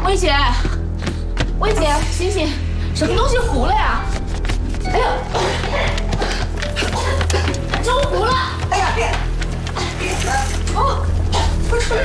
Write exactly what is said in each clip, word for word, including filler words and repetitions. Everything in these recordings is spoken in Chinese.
魏姐，魏姐，醒醒，什么东西糊了呀？哎呀，粥糊了！哎呀，别，别哦，快吹！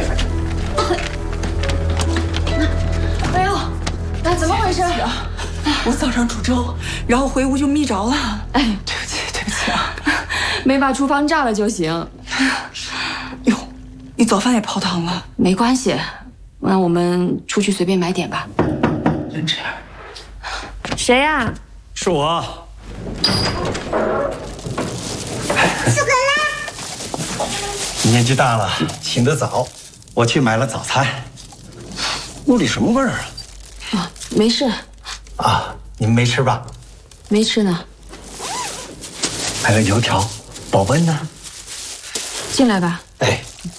哎呦，哎，怎么回事？ 我早上煮粥，然后回屋就迷着了。哎，对不起，对不起啊， 没把厨房炸了就行。 哟，你早饭也泡汤了？ 没关系，那我们出去随便买点吧。 真这样？ 谁呀？ 是我。 苏格拉， 你年纪大了，醒得早，我去买了早餐。屋里什么味儿啊？ 啊，没事。 啊，你们没吃吧？ 没吃呢。 买了油条，保温呢。 进来吧。 哎，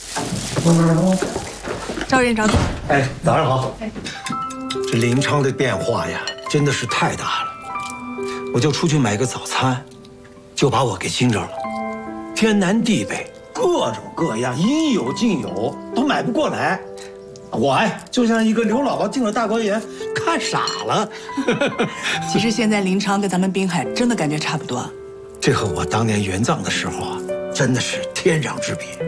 赵院长。 哎，早上好。这临昌的变化呀，真的是太大了。我就出去买个早餐，就把我给惊着了。天南地北，各种各样，应有尽有，都买不过来。我哎，就像一个刘姥姥进了大观园，看傻了。 其实现在临昌跟咱们滨海真的感觉差不多。 这和我当年援藏的时候啊，真的是天壤之别。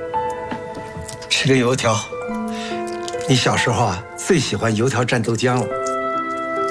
吃个油条，你小时候啊最喜欢油条蘸豆浆了。